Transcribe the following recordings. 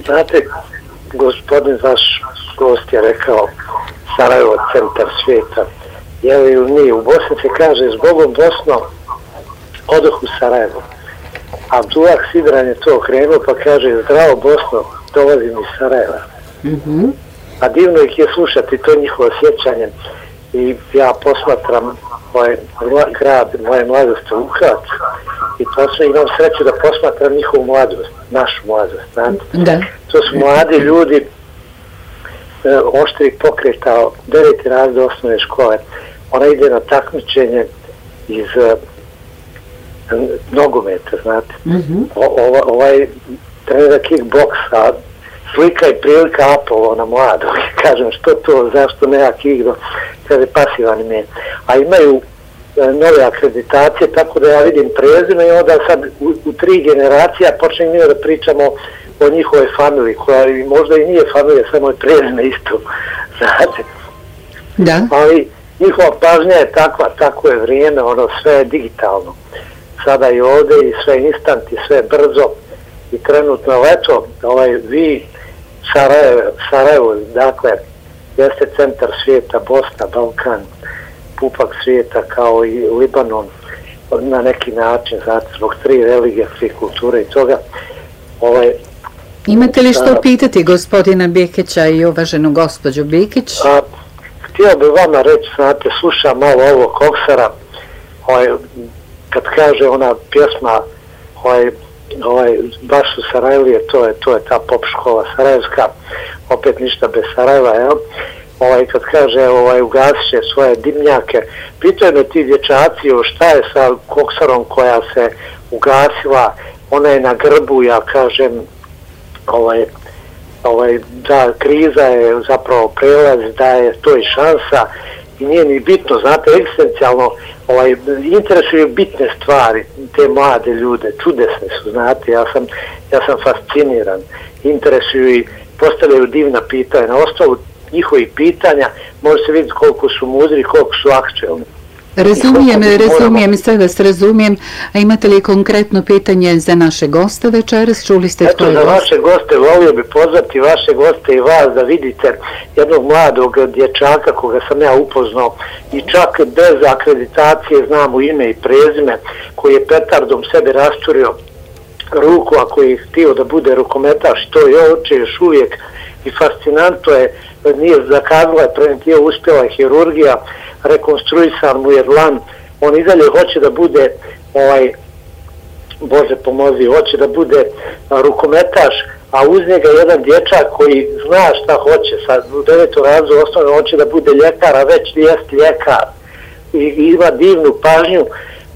Znate, gospodin vaš gost je rekao Sarajevo centar svijeta. Jel ili nije? U Bosni se kaže zbogom Bosno odoh u Sarajevo. Abdullah Sidran je to okrenuo pa kaže zdravo Bosno, dolazim iz Sarajeva. A divno ih je slušati to njihovo sjećanje. I ja posmatram moj grad, moje mladost u Vukovac i posle imam sreću da posmatram njihovu mladost, našu mladost. Da. To su mladi ljudi oštrih pokreta, 9. razred osnovne škole. Ona ide na takmičenje iz nogometa, znate. Ovaj trener kickboksa, slika i prilika Apolona mladog. Kažem, što to, zašto nema kickbo? Kaže, pasivan im je. A imaju nove akreditacije, tako da ja vidim prezime i onda sad u 3 generacija počnem da pričamo o njihovoj familiji, koja možda i nije familija, samo je prezime isto. Znate? Da. Ali njihova pažnja je takva, tako je vrijeme, ono sve je digitalno. Sada i ovdje i sve instant i sve brzo i trenutno leto, vi Sarajevo, dakle, jeste centar svijeta, Bosna, Balkan, pupak svijeta kao i Libanon, na neki način, znate, zbog 3 religije, 3 kulture i toga. Imate li što pitati gospodina Bikića i uvaženu gospođu Bikić? Htio bih vama reći, znate, slušam malo ovo Koksara, kad kaže ona pjesma, baš u Sarajevije, to je ta pop škola sarajevska, opet ništa bez Sarajeva, jel? Kad kaže, ugasit će svoje dimnjake, pitaju me ti dječaci, šta je sa Koksarom koja se ugasila, ona je na grbu, ja kažem, da kriza je zapravo prelaz, da je to i šansa i nije ni bitno, znate, egzistencijalno interesuju bitne stvari, te mlade ljude, čudesne su, znate, ja sam fasciniran, interesuju i postavljaju divna pitanja, na osnovu njihovih pitanja može se vidjeti koliko su mudri, koliko su aktuelni. Razumijem, sve vas razumijem. A imate li konkretno pitanje za naše goste večeras? Čuli ste tko je gost? Za vaše goste volio bi pozvati vaše goste i vas da vidite jednog mladog dječaka koga sam ja upoznao i čak bez akreditacije znam u ime i prezime, koji je petardom sebe rasturio ruku, a koji je htio da bude rukometaš, to je oče još uvijek i fascinantno je, nije zakazala je preventiva, uspjela je hirurgija, rekonstruisan mu je dlan, on i dalje hoće da bude Bože pomozi, hoće da bude rukometaš, a uz njega jedan dječak koji zna šta hoće, sad u 9. razredu osnovne hoće da bude ljekar, a već jest ljekar i ima divnu pažnju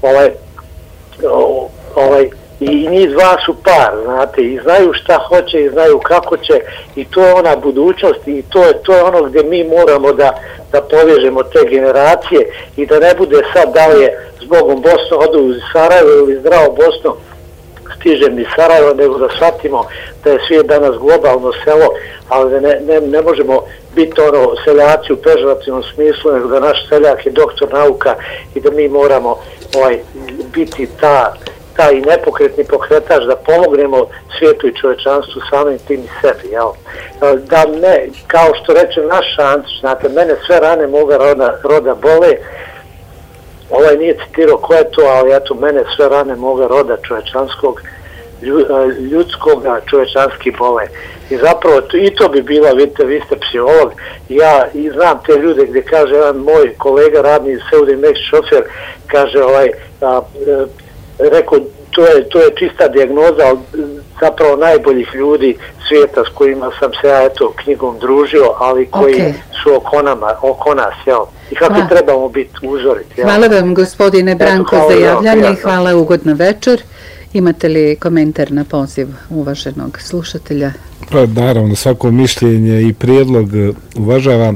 i njih dva su par, znate, i znaju šta hoće i znaju kako će i to je ona budućnost i to je ono gdje mi moramo da povežemo te generacije i da ne bude sad da li je zbogom Bosno odu iz Sarajeva ili zdravo Bosno stižem iz Sarajeva, nego da shvatimo da je svijet danas globalno selo, ali da ne možemo biti seljaci u pežorativnom smislu, nego da naš seljak je doktor nauka i da mi moramo biti taj nepokretni pokretač da pomognemo svijetu i čovečanstvu samim tim i sebi, jel? Da ne, kao što reče naš Antić, znate, mene sve rane moga roda bole, nije citirao ko je to, ali eto, mene sve rane moga roda čovečanskog, ljudskog, čovečanski bole. I zapravo i to bi bila, vidite, vi ste psiholog, ja i znam te ljude gdje kaže jedan moj kolega radni Seudi Mek šofer, kaže rekao, to je čista dijagnoza zapravo najboljih ljudi svijeta s kojima sam se ja knjigom družio, ali koji su oko nas, jel? I kako trebamo biti uzoriti. Hvala vam gospodine Branko za javljanje, hvala, ugodna večer. Imate li komentar na poziv uvaženog slušatelja? Pa naravno, svako mišljenje i prijedlog uvažavam.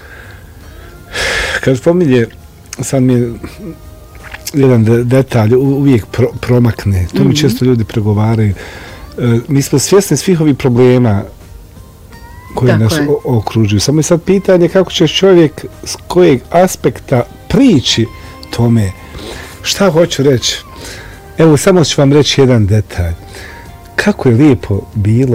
Kad spominje, sad mi je jedan detalj uvijek promakne, to mi često ljudi pregovaraju. Mi smo svjesni svih ovih problema koje nas okružuju. Samo je sad pitanje kako će čovjek s kojeg aspekta prići tome. Šta hoću reći? Evo, samo ću vam reći jedan detalj. Kako je lijepo bilo